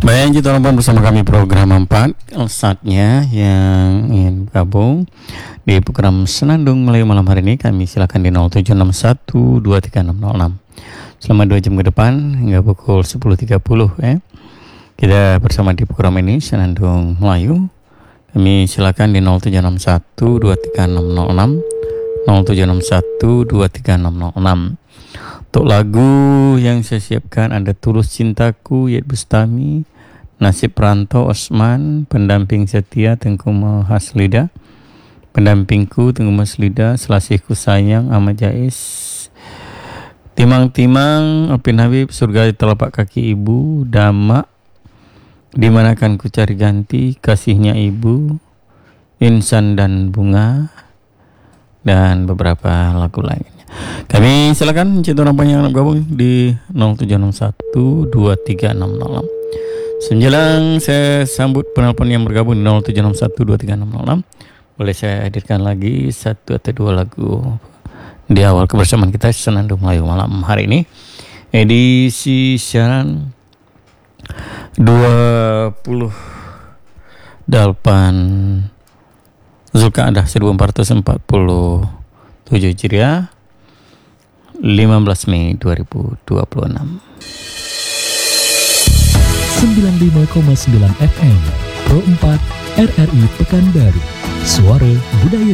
Baik, kita nonton bersama kami program 4. Saatnya yang ingin gabung di program Senandung Melayu malam hari ini, kami silakan di 0761236606. Selama 2 jam ke depan hingga pukul 10.30 kita bersama di program ini Senandung Melayu. Kami silakan di 0761236606, 0761236606. Untuk lagu yang saya siapkan ada Tulus Cintaku, Yet Bustami, Nasib Perantau Osman, Pendamping Setia Tengku Mahaslida, Pendampingku Tengku Mahaslida, Selasihku Sayang Ahmad Jais, Timang-timang Alpin Habib, Surga di Telapak Kaki Ibu, Dama, Dimanakan Ku Cari Ganti, Kasihnya Ibu, Insan dan Bunga, dan beberapa lagu lainnya. Kami silakan cinta orang yang gabung di 0761236606. Menjelang saya sambut penelpon yang bergabung di 0761236606. Boleh saya hadirkan lagi satu atau dua lagu di awal kebersamaan kita Senandung Melayu malam hari ini, edisi siaran 28 Zulkaadah 1447 Hijriah, 15 Mei 2026. 95,9 FM Pro 4 RRI Pekanbaru, Suara Budaya